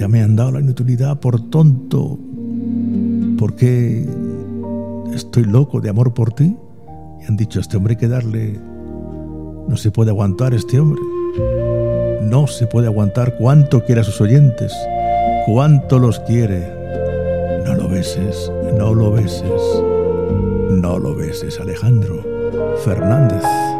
Ya me han dado la inutilidad por tonto. ¿Por qué estoy loco de amor por ti? Y han dicho, a este hombre hay que darle... No se puede aguantar este hombre. No se puede aguantar cuánto quiere a sus oyentes. Cuánto los quiere. No lo beses, no lo beses. No lo beses, Alejandro Fernández.